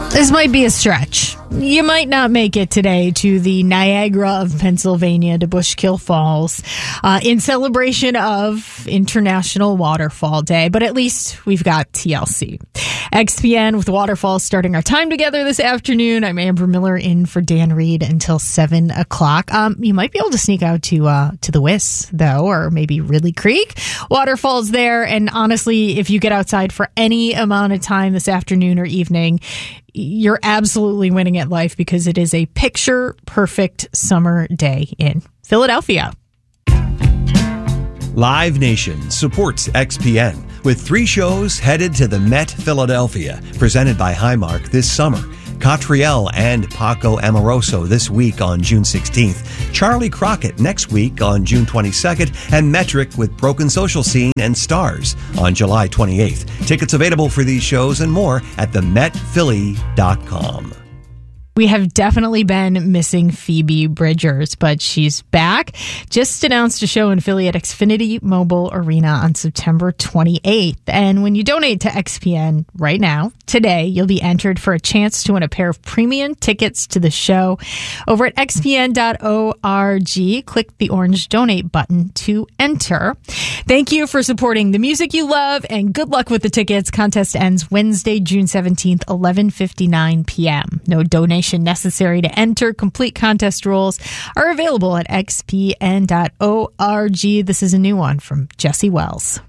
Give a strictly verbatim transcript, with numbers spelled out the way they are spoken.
This might be a stretch. You might not make it today to the Niagara of Pennsylvania to Bushkill Falls uh, in celebration of International Waterfall Day, but at least we've got T L C. X P N with Waterfalls starting our time together this afternoon. I'm Amber Miller in for Dan Reed until seven o'clock. Um, you might be able to sneak out to uh, to the Wiss, though, or maybe Ridley Creek. Waterfalls there, and honestly, if you get outside for any amount of time this afternoon or evening, you're absolutely winning at life because it is a picture-perfect summer day in Philadelphia. Live Nation supports X P N with three shows headed to the Met Philadelphia, presented by Highmark this summer. Catriel and Paco Amoroso this week on June sixteenth. Charlie Crockett next week on June twenty-second. And Metric with Broken Social Scene and Stars on July twenty-eighth. Tickets available for these shows and more at the met philly dot com. We have definitely been missing Phoebe Bridgers, but she's back. Just announced a show in Philly at Xfinity Mobile Arena on September twenty-eighth. And when you donate to X P N right now, today, you'll be entered for a chance to win a pair of premium tickets to the show. Over at x p n dot org, click the orange donate button to enter. Thank you for supporting the music you love, and good luck with the tickets. Contest ends Wednesday, June seventeenth, eleven fifty-nine p.m. No donation necessary to enter. Complete contest rules are available at x p n dot org. This is a new one from Jesse Wells.